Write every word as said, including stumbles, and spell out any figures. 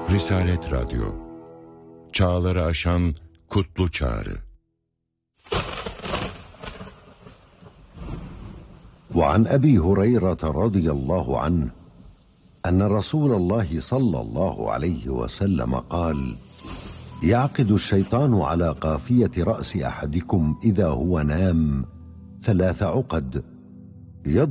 Risalet Radyo, çağları aşan kutlu çağrı. وعن أبي هريرة رضي الله عنه أن رسول الله صلى الله عليه وسلم قال: يعقد الشيطان على قافية رأس أحدكم إذا هو نام ثلاث عقد،